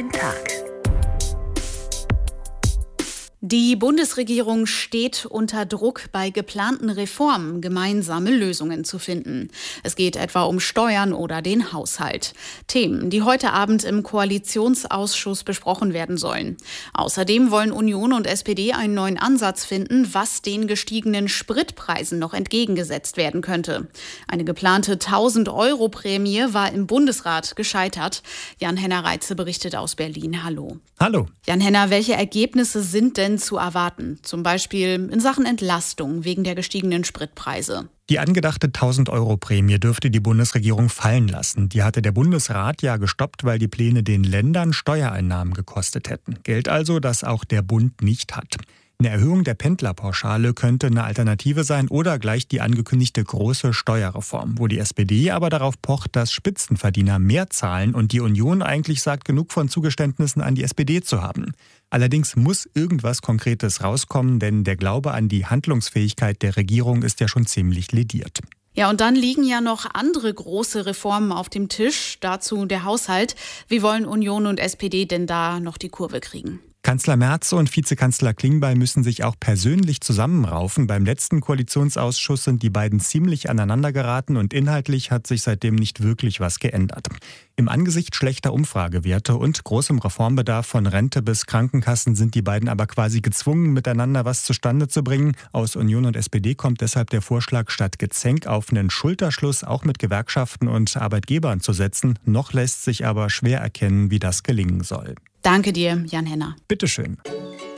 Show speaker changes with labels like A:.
A: den Tag.
B: Die Bundesregierung steht unter Druck, bei geplanten Reformen gemeinsame Lösungen zu finden. Es geht etwa um Steuern oder den Haushalt. Themen, die heute Abend im Koalitionsausschuss besprochen werden sollen. Außerdem wollen Union und SPD einen neuen Ansatz finden, was den gestiegenen Spritpreisen noch entgegengesetzt werden könnte. Eine geplante 1.000-Euro-Prämie war im Bundesrat gescheitert. Jan-Henner Reitze berichtet aus Berlin. Hallo.
C: Hallo.
B: Jan-Henner, welche Ergebnisse sind denn zu erwarten? Zum Beispiel in Sachen Entlastung wegen der gestiegenen Spritpreise.
C: Die angedachte 1.000-Euro-Prämie dürfte die Bundesregierung fallen lassen. Die hatte der Bundesrat ja gestoppt, weil die Pläne den Ländern Steuereinnahmen gekostet hätten. Geld also, das auch der Bund nicht hat. Eine Erhöhung der Pendlerpauschale könnte eine Alternative sein oder gleich die angekündigte große Steuerreform, wo die SPD aber darauf pocht, dass Spitzenverdiener mehr zahlen und die Union eigentlich sagt, genug von Zugeständnissen an die SPD zu haben. Allerdings muss irgendwas Konkretes rauskommen, denn der Glaube an die Handlungsfähigkeit der Regierung ist ja schon ziemlich lediert.
B: Ja, und dann liegen ja noch andere große Reformen auf dem Tisch, dazu der Haushalt. Wie wollen Union und SPD denn da noch die Kurve kriegen?
C: Kanzler Merz und Vizekanzler Klingbeil müssen sich auch persönlich zusammenraufen. Beim letzten Koalitionsausschuss sind die beiden ziemlich aneinander geraten und inhaltlich hat sich seitdem nicht wirklich was geändert. Im Angesicht schlechter Umfragewerte und großem Reformbedarf von Rente bis Krankenkassen sind die beiden aber quasi gezwungen, miteinander was zustande zu bringen. Aus Union und SPD kommt deshalb der Vorschlag, statt Gezänk auf einen Schulterschluss auch mit Gewerkschaften und Arbeitgebern zu setzen. Noch lässt sich aber schwer erkennen, wie das gelingen soll.
B: Danke dir, Jan-Henner.
C: Bitteschön.